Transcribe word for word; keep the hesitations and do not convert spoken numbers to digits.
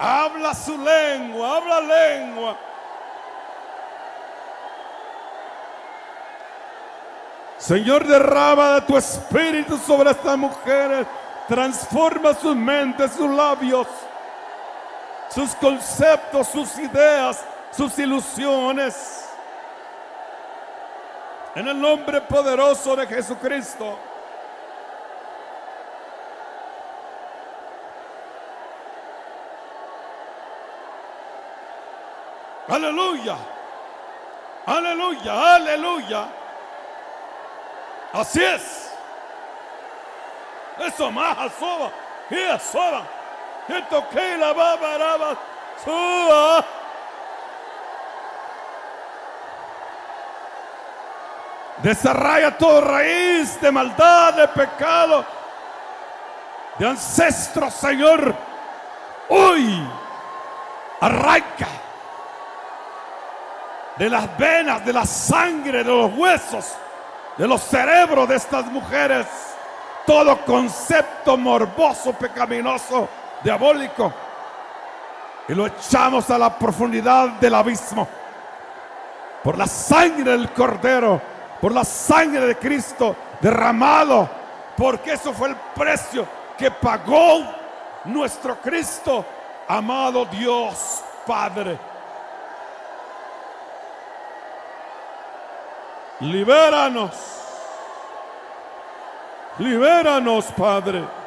Habla su lengua, habla lengua. Señor, derrama de tu espíritu sobre estas mujeres. Transforma sus mentes, sus labios, sus conceptos, sus ideas, sus ilusiones. En el nombre poderoso de Jesucristo. Aleluya. Aleluya, aleluya. Así es. Eso más asoba. Y asoba. Y toqué la babaraba. Suba. Desarraiga toda raíz de maldad, de pecado, de ancestros, Señor. Hoy arranca de las venas, de la sangre, de los huesos, de los cerebros de estas mujeres, todo concepto morboso, pecaminoso, diabólico, y lo echamos a la profundidad del abismo. Por la sangre del Cordero, por la sangre de Cristo derramado, porque eso fue el precio que pagó nuestro Cristo, amado Dios Padre. Libéranos, libéranos, Padre.